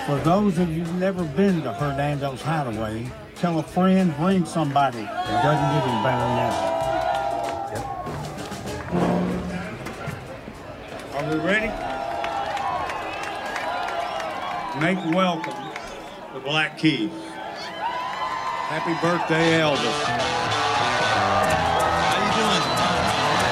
For those of you who've never been to Hernando's Hideaway, tell a friend, bring somebody. It doesn't get any better than that. Are we ready? Make welcome the Black Keys. Happy birthday, Elvis.